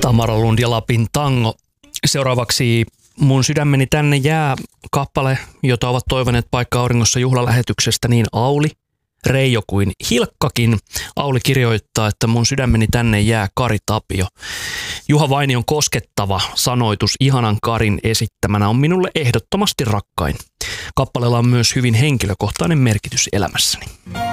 Tamara Lund ja Lapin tango. Seuraavaksi Mun sydämeni tänne jää kappale, jota ovat toivoneet Paikka auringossa juhlalähetyksestä niin Auli, Reijo kuin Hilkkakin. Auli kirjoittaa, että mun sydämeni tänne jää Kari Tapio. Juha Vainion koskettava sanoitus ihanan Karin esittämänä on minulle ehdottomasti rakkain. Kappaleella on myös hyvin henkilökohtainen merkitys elämässäni.